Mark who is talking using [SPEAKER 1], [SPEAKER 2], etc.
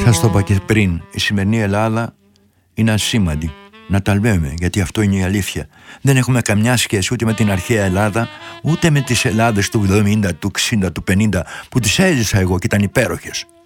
[SPEAKER 1] Σας το είπα και πριν, η σημερινή Ελλάδα είναι ασήμαντη. Να τα λέμε, γιατί αυτό είναι η αλήθεια. Δεν έχουμε καμιά σχέση ούτε με την αρχαία Ελλάδα, ούτε με τις Ελλάδες του 70, του 60, του 50 που τις έζησα εγώ και ήταν υπέροχες.